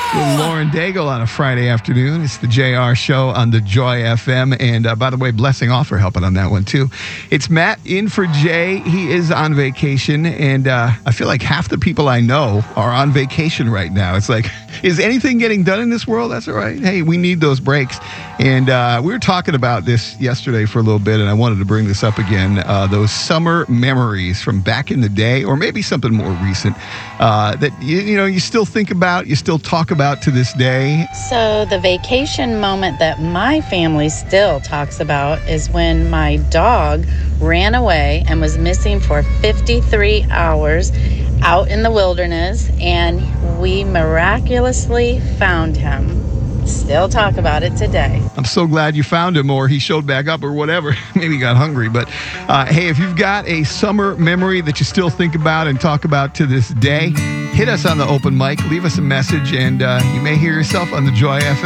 With Lauren Daigle on a Friday afternoon. It's the JR Show on the Joy FM. And by the way, Blessing Offer helping on that one too. It's Matt in for Jay. He is on vacation. And I feel like half the people I know are on vacation right now. It's like, is anything getting done in this world? That's all right. Hey, we need those breaks. And we were talking about this yesterday for a little bit, and I wanted to bring this up again. Those summer memories from back in the day, or maybe something more recent, that you still think about, you still talk about to this day. So the vacation moment that my family still talks about is when my dog ran away and was missing for 53 hours out in the wilderness, and we miraculously found him. Still talk about it today. I'm so glad you found him, or he showed back up, or whatever. Maybe he got hungry. But hey, if you've got a summer memory that you still think about and talk about to this day, hit us on the open mic, leave us a message, and you may hear yourself on the Joy FM.